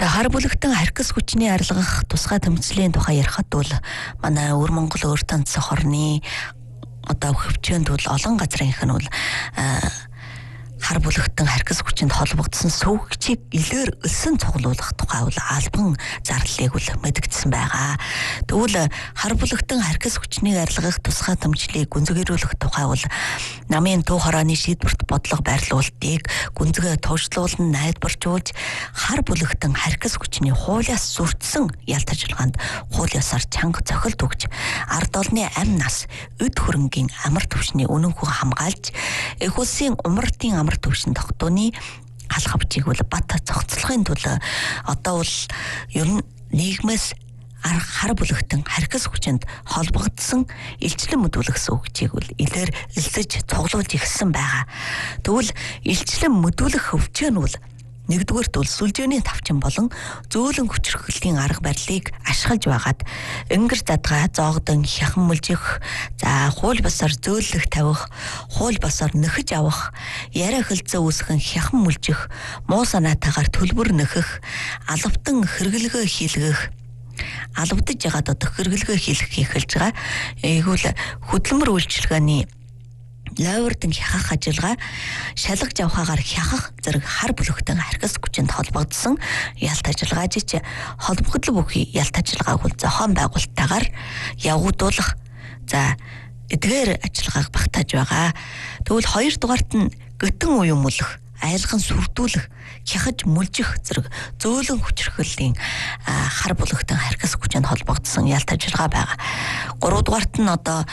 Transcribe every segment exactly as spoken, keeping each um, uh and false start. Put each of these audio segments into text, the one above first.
За хар бүлэгтэн харькас хүчний арилгах тусгай тэмцлийн тухай ярихад бол манай өвөр Монгол өөр танцах хорны одоо хөвчөөнд бол олон газрынх нь бол хар бүлэгтэн харькас хүчинд холбогдсон сөвгчийг илээр өлсөн цуглуулах тухай бол албан зарлалыг бол мэдгдсэн байгаа. Тэгвэл хар бүлэгтэн харькас хүчнийг арилгах тусгай тэмцлийг гүнзгийрүүлэх тухай бол намын төв хорооны шийдвэрт бодлого байрлуулалтыг гүнзгий төвшлүүлэн найдваржуулж хар бүлэгтэн харькас хүчний хуулиас зөрчсөн ялт ажиллагаанд хууль ёсоор чанга цохилт өгч ард олны амь нас өд хөрөнгийн амар түвшний үнэнхүү хамгаалж их улсын умартын амар төвшин тогтооны алх авчийг бол бат цогцлохын тулд одоо бол ер нь нийгмээс хар бүлэгтэн харькас хүчинд холбогдсон илчлэн мэдүүлэх сувгчийг бол илээр элсэж цуглуулж ихсэн байгаа. Тэгвэл илчлэн мэдүүлэх хөвчөө нь бол нэгдүгээрт бол сүлжээний тавчин болон зөөлөн хүчрхэглийн арга барилыг ашиглаж байгаад өнгөр задгаа зоогдон хяхан мүлжих, за хууль бусаар зөөлөх тавих, хууль бусаар нөхөж авах, яриа хилцээ үүсгэн хяхан мүлжих, муу санаатаагаар төлбөр нөхөх, алавтан хэрэглэгөө хийлгэх, алавдаж ягаад одоо хэрэглэгөө хийлгэх эхэлж байгаа. Ийгүүл хөдөлмөр үйлчилгээний лаврдын хяхах ажиллагаа шалгаж авахаар хяхах зэрэг хар бүлэгтэн харькас хүчинд холбогдсон ялт ажиллагаа жиж холбогдол бүхий ялт ажиллагааг бол зохион байгуулалтаагаар явагдуулах за эдгээр ажиллагааг багтааж байгаа. Тэгвэл хоёр дугаарт нь гөтөн уян мөлөх, айлган сүрдүүлэх, хяхаж мүлжих зэрэг зөөлөн хүчрхэглийн хар бүлэгтэн харькас хүчинд холбогдсон ялт ажиллагаа байгаа. Гурав дугаарт нь одоо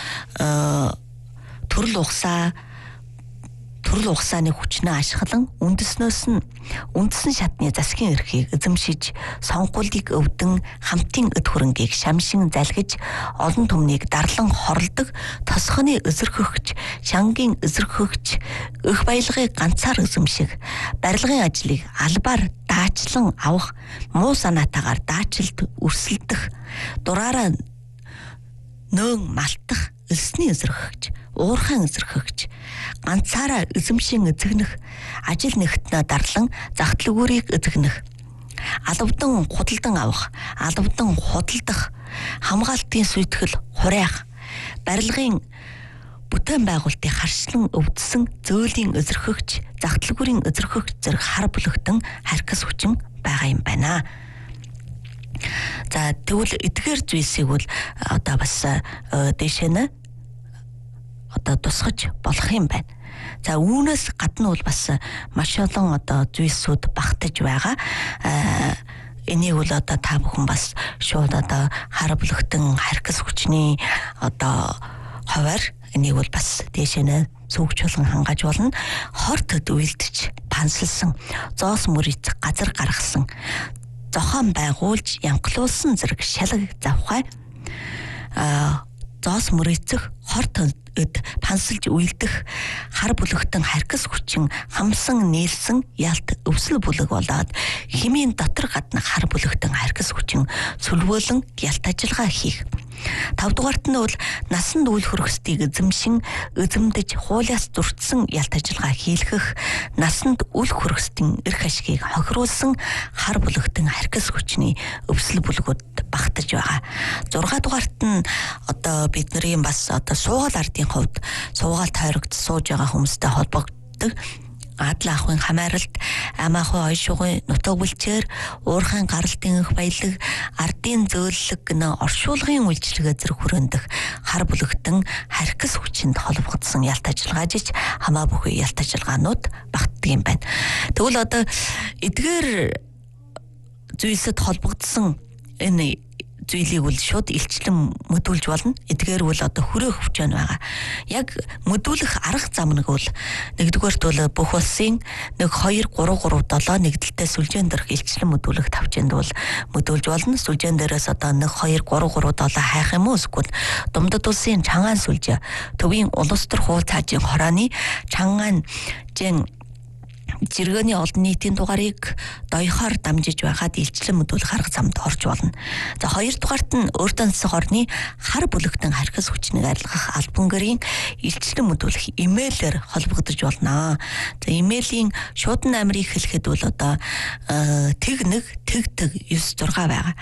төрөл ухсаа төрөл ухсааны хүчнээ ашиглан үндэснөөс нь үндэсэн шатны засгийн эрхийг эзэмшиж сонгуулийг өвдөн хамтын эд хөрөнгийг шамшин залгиж олон түмнийг дарлан хорлдог тосхоны эзэрхөгч шангийн эзэрхөгч өх баялагыг ганцаар эзэмших барилгын ажлыг албаар даачлан авах муу санаатаагаар даачилт өрсөлдөх дураараа нөөн малтах элсний эзэрхөгч уурхайн эзэрхэгч ганцаараа эзэмшин эзэгнэх ажил нэгтнээ дарлан загтлгүүрийг эзэгнэх алавдан худалдан авах алавдан худалдах хамгаалтын сүйтгэл хураах барилгын бүтээн байгуулалтыг харшлан өвдсөн зөөлийн эзэрхэгч загтлгүүрийн эзэрхэгч зэрэг хар бүлэгтэн харькас хүчин байгаа юм байна. За тэгвэл эдгээр зүйлсийг бол одоо бас дэшээ нь одоо тусгаж болох юм байна. За үүнээс гадна бол бас маш олон одоо зүйлсүүд багтаж байгаа. Энийг бол одоо та бүхэн бас шууд одоо хар бүлэгтэн харькас хүчний одоо хуваар энийг бол бас дээшээ нь сүүгчүүлэн хангаж болно. Хор төд үйлдэж пансалсан, зоос мөрийц газар гаргасан, зохион байгуулж янгалуулсан зэрэг шалгаг завхай а зоос мөрийцэх хор төд пансалж үйлдэх хар бүлэгтэн харькас хүчин хамсан нээлсэн ялт өвсөл бүлэг болоод химийн дотор гадна хар бүлэгтэн харькас хүчин сүлвөөлөн ялт ажиллагаа хийх. Тав дугаарт нь бол насанд үйл хөрөстийг эзэмшин эзэмдэж хуулиас зөрчсөн ялт ажиллагаа хийлгэх насанд үйл хөрөстийн эрх ашгийг хохируулсан хар бүлэгтэн харькас хүчний өвсөл бүлгүүд багтаж байгаа. Зургаа дугаарт нь одоо бидний бас одоо суугаал ардын хувьд суугаал тойрогт сууж байгаа хүмүүстэй холбогддог Адал ахын хамааралт, ам ахын ойшуугын нутаг бүлчээр, уурхайн гаралтын их баялаг, ардын зөөллөг гэнэ оршуулгын үйлчилгээ зэрэг хүрээндэх хар бүлэгтэн харькас хүчинд холбогдсон ялт ажиллагаа жиж хамаа бүхий ялт ажиллагаанууд багтдаг юм байна. Тэгвэл одоо эдгээр зүйлсэд холбогдсон энэ зүйлийг бол шууд илчлэн мэдүүлж болно. Эдгээр бол одоо хүрээ хөвчөн байгаа. Яг мэдүүлэх арга зам нэг бол нэгдүгээрт бол бүх улсын нэг хоёр гурав гурав долоо нэгдэлтэй сүлжээн дээрх илчлэн мэдүүлэх тавчинд бол мэдүүлж болно. Сүлжээн дээрээс одоо нэг хоёр гурав гурав долоо хайх юм уу эсвэл Думдад улсын Чангаан сүлжээ, Төвийн улс төр хууль цаажийн хорооны Чангаан жин Жиргэний олон нийтийн дугаарыг доёхоор дамжиж байгаад илчлэн мэдүүлэх арга замд орж болно. За хоёрдугаарт нь өөртөө засах орны хар бүлэгтэн харьхас хүчнийг арилгах албан гэрийн илчлэн мэдүүлэх имэйлээр холбогдож болно. За имэйлийн шуудан номерыг хэлэхэд бол одоо тэг нэг тэг тэг девять сix байгаа.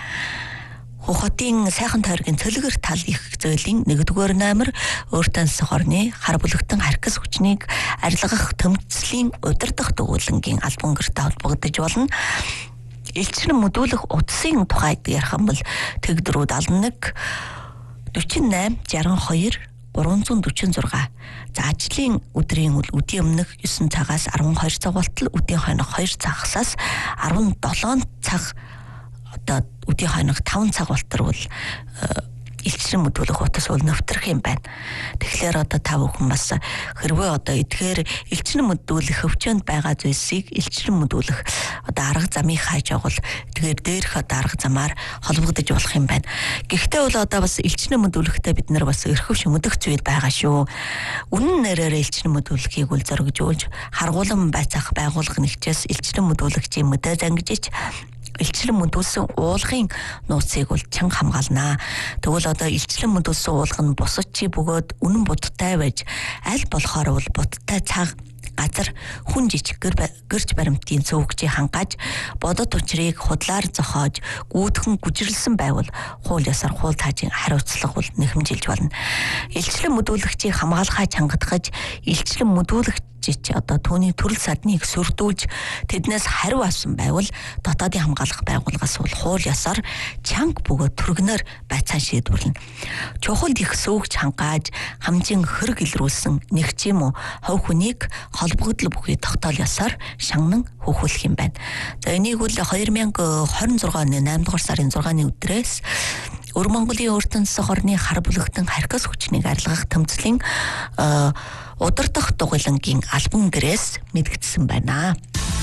Хотын сайхан тойргийн цөлгөр тал их зөлийн нэгдүгээр номер өөртөө засах орны хар бүлэгтэн харьхас хүчнийг арилгах тэмцлийн удирдах дүгүүлэнгийн албан гэртэй холбогдож болно. Илчлэн мэдүүлэх утсын тухайд ярих юм бол тэг дөрөв даалнаг forty-eight sixty-two three four six. За ажлын өдрийн үл үдийн өмнөх nine цагаас twelve цаг болтол үдийн хойнох two цагаас seventeen цаг одоо үдийн хойнох five цаг болтол илчлэн мэдүүлэх утас бол нэвтрэх юм байна. Тэгэхээр одоо та бүхэн бас хэрвээ одоо эдгээр илчлэн мэдүүлэх хөвчөнд байгаа зүйлсийг илчлэн мэдүүлэх одоо арга замыг хайж явал тэгэхээр дээрх одоо арга замаар холбогдож болох юм байна. Гэхдээ бол одоо бас илчлэн мэдүүлэхдээ бид нар бас эрхэв шүмдэх зүйл байгаа шүү. Үнэн нэрээр илчлэн мэдүүлэхийг үл зоригжуулж харгуулан байцаах байгууллага нэгчээс илчлэн мэдүүлэгчийн мэдээ зангиж илчлэн мэдүүлсэн уулгын нууцыг бол чанга хамгаалнаа. Тэгвэл одоо илчлэн мэдүүлсэн уулга нь бусад чи бөгөөд үнэн будтай байж аль болохоор бол будтай цаг газар хүн жижиг гэрч баримтын цөвөгчийг хангааж бодод учрыг худлаар зохиож гүйтгэн гүжирлсэн байвал хууль ёсоор хууль таажийн хариуцлага бол нэхэмжилж болно. Илчлэн мэдүүлэгчийг хамгаалахаа чангадгаж илчлэн мэдүүлэгч одоо түүний төрөл садныг сүрдүүлж тэднээс хариу авсан байвал дотоодын хамгаалах байгууллагаас бол хууль ёсоор чанга бөгөөд түргнээр байцаан шийдвэрлэнэ. Чухалд их сүүгч хангааж хамжин хэрэг илрүүлсэн нэг ч юм уу хов хүнийг холбогдол бүхий тогтоол ёсоор шанган хөхүүлэх юм байна. За энийг бол twenty twenty-six оны eight дугаар сарын six-ны өдрөөс Өр Монголын өөртөө засах орны хар бүлэгтэн харьхас хүчнийг арилгах тэмцлийн удирдах дугуйлангийн албан гэрээс мэдгдсэн байна.